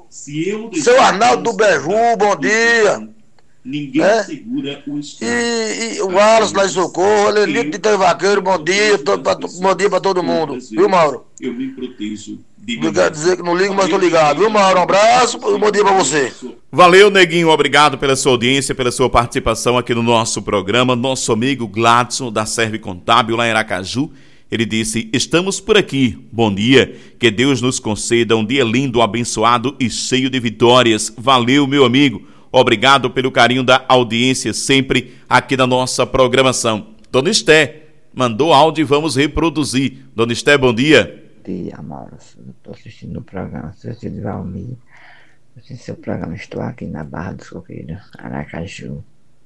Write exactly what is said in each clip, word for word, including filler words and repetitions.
Se eu Seu Arnaldo do Beju, bom dia. Ninguém é? segura o Estado. E, e o Wallace lá em Socorro, Lenito de Vaqueiro, bom dia, todo, pra, bom dia para todo mundo. Viu, Mauro? Eu me protejo. Não quer dizer que não ligo, mas tô ligado. Viu, Mauro? Um abraço e bom dia para você. Valeu, Neguinho. Obrigado pela sua audiência, pela sua participação aqui no nosso programa. Nosso amigo Gladson, da Serve Contábil, lá em Aracaju, ele disse: estamos por aqui. Bom dia. Que Deus nos conceda um dia lindo, abençoado e cheio de vitórias. Valeu, meu amigo. Obrigado pelo carinho da audiência sempre aqui na nossa programação. Dona Esté mandou áudio e vamos reproduzir. Dona Esté, bom dia. Bom dia, Mauro. Estou assistindo o programa, sou de Valmir. Assistindo seu programa, estou aqui na Barra dos Coqueiros, Aracaju.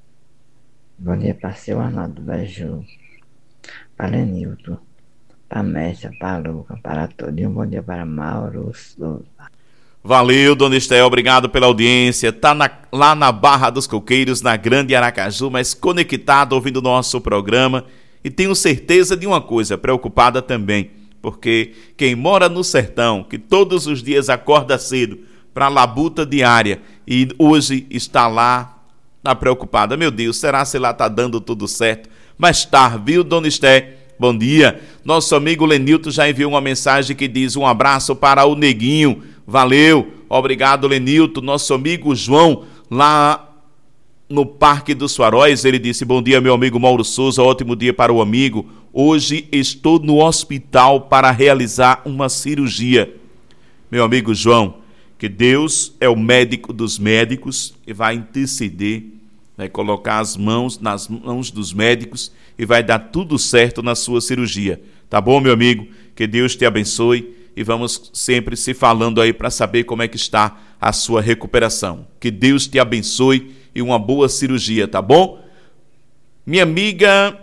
Bom dia para seu Arnaldo do Beju, para Lenilton, para Messia, para Luca, para todos. Um bom dia para Mauro Souza. Valeu, Dona Esté, obrigado pela audiência. Tá na, lá na Barra dos Coqueiros, na Grande Aracaju, mas conectado, ouvindo o nosso programa. E tenho certeza de uma coisa, preocupada também, porque quem mora no sertão, que todos os dias acorda cedo para a labuta diária e hoje está lá, tá preocupada. Meu Deus, será se lá tá dando tudo certo? Mas tá, viu, Dona Esté? Bom dia. Nosso amigo Lenilton já enviou uma mensagem que diz: um abraço para o Neguinho. Valeu, obrigado, Lenilton. Nosso amigo João, lá no Parque dos Faróis, ele disse: bom dia, meu amigo Mauro Souza, ótimo dia para o amigo. Hoje estou no hospital para realizar uma cirurgia. Meu amigo João, que Deus é o médico dos médicos e vai interceder, vai colocar as mãos nas mãos dos médicos e vai dar tudo certo na sua cirurgia. Tá bom, meu amigo? Que Deus te abençoe. E vamos sempre se falando aí para saber como é que está a sua recuperação. Que Deus te abençoe e uma boa cirurgia, tá bom? Minha amiga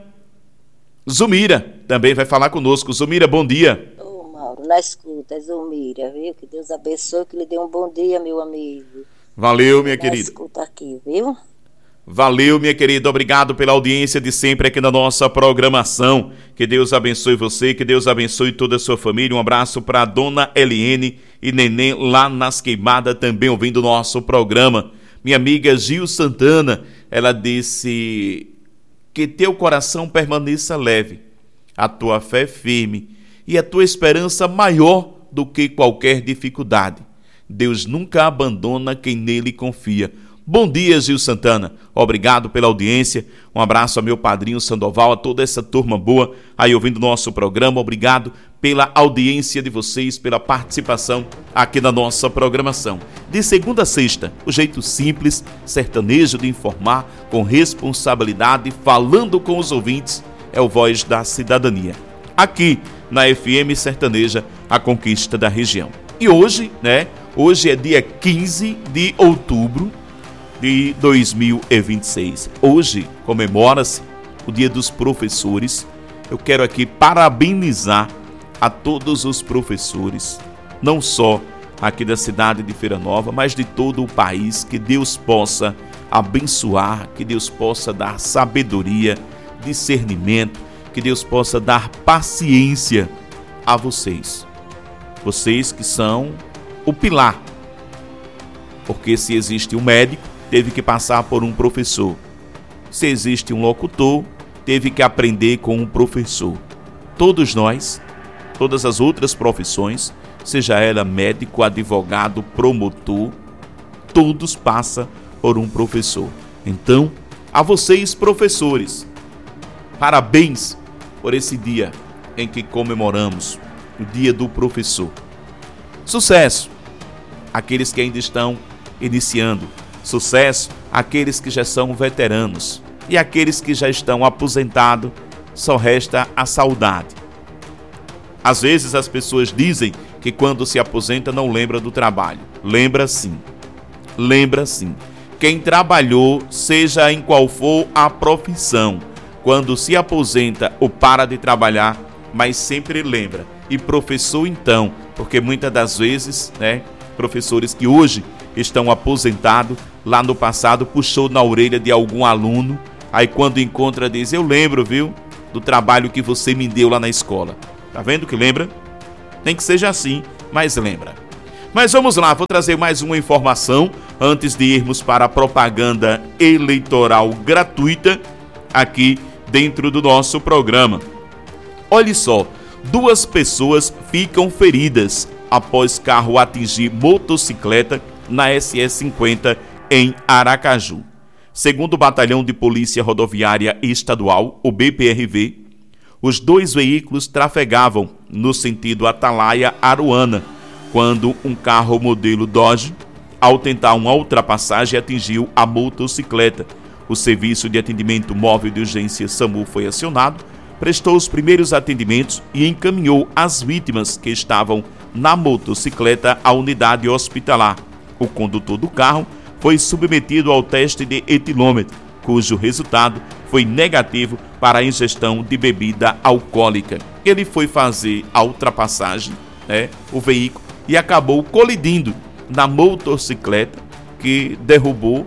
Zumira também vai falar conosco. Zumira, bom dia. Ô, Mauro, na escuta, Zumira, viu? Que Deus abençoe, que lhe dê um bom dia, meu amigo. Valeu, minha na querida. Escuta aqui, viu? Valeu, minha querida, obrigado pela audiência de sempre aqui na nossa programação. Que Deus abençoe você, que Deus abençoe toda a sua família. Um abraço para a dona Eliene e Neném lá nas Queimadas, também ouvindo o nosso programa. Minha amiga Gil Santana, ela disse: que teu coração permaneça leve, a tua fé firme e a tua esperança maior do que qualquer dificuldade. Deus nunca abandona quem nele confia. Bom dia, Gil Santana. Obrigado pela audiência. Um abraço ao meu padrinho Sandoval, a toda essa turma boa aí ouvindo o nosso programa. Obrigado pela audiência de vocês, pela participação aqui na nossa programação. De segunda a sexta, o jeito simples, sertanejo de informar, com responsabilidade, falando com os ouvintes, é o Voz da Cidadania. Aqui na F M Sertaneja, a conquista da região. E hoje, né? Hoje é dia quinze de outubro de dois mil e vinte e seis. Hoje comemora-se o Dia dos Professores. Eu quero aqui parabenizar a todos os professores, não só aqui da cidade de Feira Nova, mas de todo o país. Que Deus possa abençoar, que Deus possa dar sabedoria, discernimento, que Deus possa dar paciência a vocês. Vocês que são o pilar. Porque se existe um médico, teve que passar por um professor. Se existe um locutor, teve que aprender com um professor. Todos nós, todas as outras profissões, seja ela médico, advogado, promotor, todos passam por um professor. Então, a vocês, professores, parabéns por esse dia em que comemoramos o Dia do Professor. Sucesso àqueles que ainda estão iniciando. Sucesso àqueles que já são veteranos. E aqueles que já estão aposentados, só resta a saudade. Às vezes as pessoas dizem que quando se aposenta não lembra do trabalho. Lembra sim. Lembra sim. Quem trabalhou, seja em qual for a profissão, quando se aposenta ou para de trabalhar, mas sempre lembra. E professor então, porque muitas das vezes, né, professores que hoje estão aposentados, lá no passado puxou na orelha de algum aluno, aí quando encontra diz: eu lembro, viu, do trabalho que você me deu lá na escola. Tá vendo que lembra? Nem que seja assim, mas lembra. Mas vamos lá, vou trazer mais uma informação antes de irmos para a propaganda eleitoral gratuita aqui dentro do nosso programa. Olhe só, duas pessoas ficam feridas após carro atingir motocicleta na S S cinquenta em Aracaju. Segundo o Batalhão de Polícia Rodoviária Estadual, o B P R V, os dois veículos trafegavam no sentido Atalaia-Aruana, quando um carro modelo Dodge, ao tentar uma ultrapassagem, atingiu a motocicleta. O Serviço de Atendimento Móvel de Urgência SAMU foi acionado, prestou os primeiros atendimentos e encaminhou as vítimas que estavam na motocicleta à unidade hospitalar. O condutor do carro foi submetido ao teste de etilômetro, cujo resultado foi negativo para a ingestão de bebida alcoólica. Ele foi fazer a ultrapassagem, né, o veículo, e acabou colidindo na motocicleta, que derrubou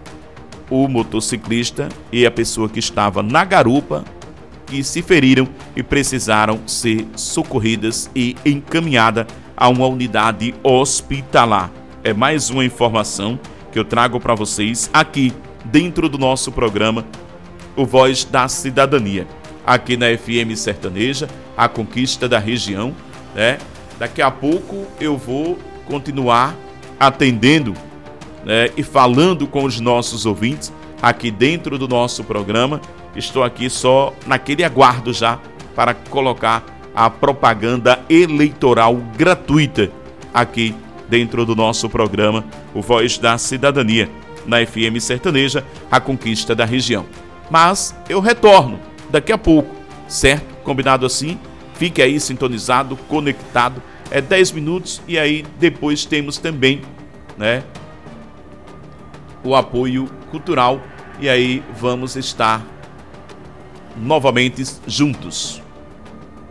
o motociclista e a pessoa que estava na garupa, que se feriram e precisaram ser socorridas e encaminhadas a uma unidade hospitalar. É mais uma informação que eu trago para vocês aqui dentro do nosso programa O Voz da Cidadania, aqui na F M Sertaneja, a conquista da região, né? Daqui a pouco eu vou continuar atendendo, né, e falando com os nossos ouvintes aqui dentro do nosso programa. Estou aqui só naquele aguardo já para colocar a propaganda eleitoral gratuita aqui dentro do nosso programa O Voz da Cidadania, na F M Sertaneja, a conquista da região. Mas eu retorno daqui a pouco, certo? Combinado assim? Fique aí sintonizado, conectado. É dez minutos e aí depois temos também, né, o apoio cultural. E aí vamos estar novamente juntos.